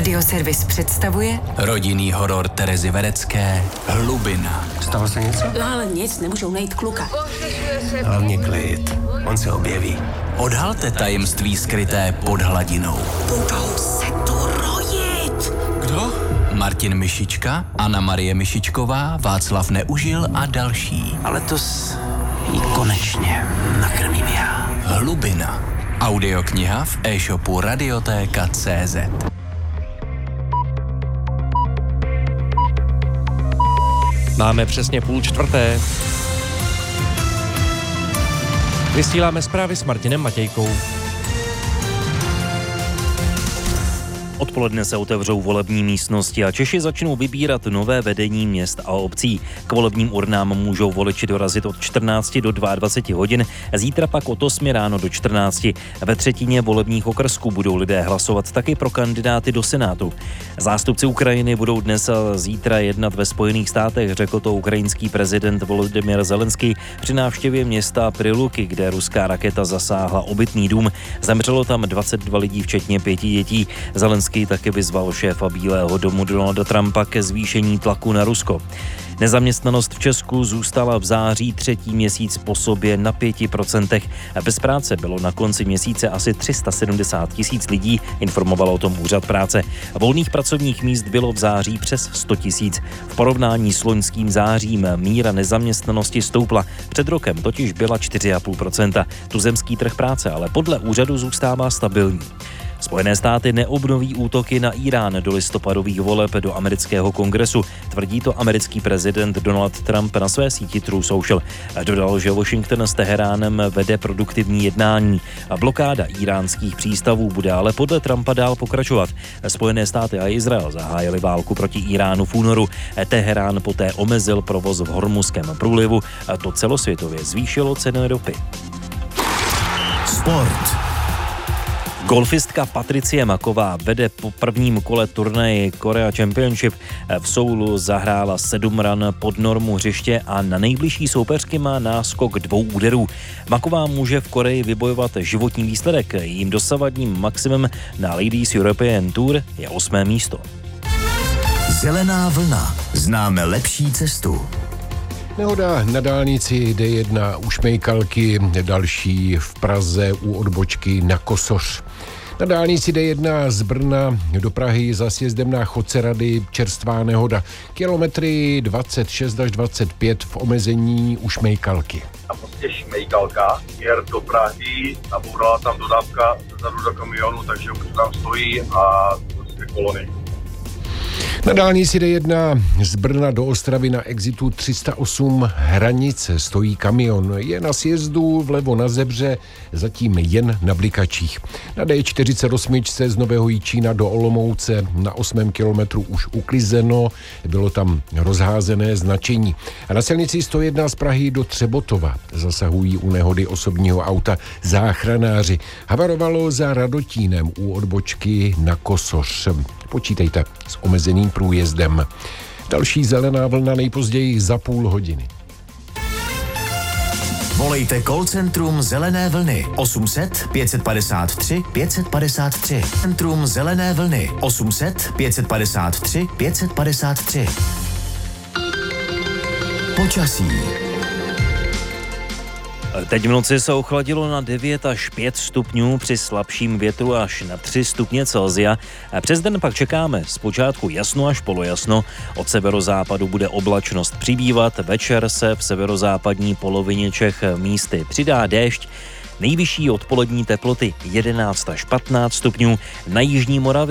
Radioservis představuje rodinný horor Terezy Verecké Hlubina. Stalo se něco? No ale nic, nemůžou najít kluka. Hlavně klid, on se objeví. Odhalte tajemství skryté pod hladinou. Budou se tu rojit. Kdo? Martin Myšička, Anna Marie Myšičková, Václav Neužil a další. Ale to jí konečně nakrmím já. Hlubina. Audiokniha v e-shopu Radiotéka.cz. Máme přesně 3:30. Vysíláme zprávy s Martinem Matějkou. Odpoledne se otevřou volební místnosti a Češi začnou vybírat nové vedení měst a obcí. K volebním urnám můžou voliči dorazit od 14 do 22 hodin, zítra pak od 8 ráno do 14. Ve třetině volebních okrsků budou lidé hlasovat taky pro kandidáty do Senátu. Zástupci Ukrajiny budou dnes a zítra jednat ve Spojených státech, řekl to ukrajinský prezident Volodymyr Zelenský při návštěvě města Priluky, kde ruská raketa zasáhla obytný dům. Zemřelo tam 22 lidí, včetně 5 dětí. Zelenský taky vyzval šéfa Bílého domu Donalda Trumpa ke zvýšení tlaku na Rusko. Nezaměstnanost v Česku zůstala v září třetí měsíc po sobě na 5%. Bez práce bylo na konci měsíce asi 370 000 lidí, informoval o tom úřad práce. Volných pracovních míst bylo v září přes 100 000. V porovnání s loňským zářím míra nezaměstnanosti stoupla. Před rokem totiž byla 4,5%. Tuzemský trh práce ale podle úřadu zůstává stabilní. Spojené státy neobnoví útoky na Irán do listopadových voleb do amerického kongresu. Tvrdí to americký prezident Donald Trump na své síti Truth Social. Dodal, že Washington s Teheránem vede produktivní jednání. Blokáda iránských přístavů bude ale podle Trumpa dál pokračovat. Spojené státy a Izrael zahájili válku proti Iránu v únoru. Teherán poté omezil provoz v Hormuzském průlivu. To celosvětově zvýšilo ceny ropy. Sport. Golfistka Patricie Maková vede po prvním kole turnaje Korea Championship. V Soulu zahrála 7 ran pod normu hřiště a na nejbližší soupeřky má náskok 2 úderů. Maková může v Koreji vybojovat životní výsledek. Jím dosavadním maximem na Ladies European Tour je 8. místo. Zelená vlna. Známe lepší cestu. Nehoda na dálnici D1 u Šmejkalky, další v Praze u odbočky na Kosoř. Na dálnici D1 z Brna do Prahy za sjezdem na Chodce-Rady čerstvá nehoda. Kilometry 26 až 25 v omezení u Šmejkalky. A prostě Šmejkalka jel do Prahy a bourala tam dodávka zezadu do kamionu, takže už tam stojí a prostě kolony. Na dálnici D1 z Brna do Ostravy na exitu 308 Hranice stojí kamion. Je na sjezdu vlevo na Zebře, zatím jen na blikačích. Na D48 z Nového Jičína do Olomouce na 8. kilometru už uklizeno, bylo tam rozházené značení. A na silnici 101 z Prahy do Třebotova zasahují u nehody osobního auta záchranáři. Havarovalo za Radotínem u odbočky na Kosoř. Počítejte s omezeným průjezdem. Další zelená vlna nejpozději za půl hodiny. Volejte call centrum Zelené vlny 800 553 553. Centrum Zelené vlny 800 553 553. Počasí. Teď v noci se ochladilo na 9 až 5 stupňů, při slabším větru až na 3 stupně Celsia. Přes den pak čekáme zpočátku jasno až polojasno, od severozápadu bude oblačnost přibývat, večer se v severozápadní polovině Čech místy přidá déšť, nejvyšší odpolední teploty 11 až 15 stupňů, na jižní Moravě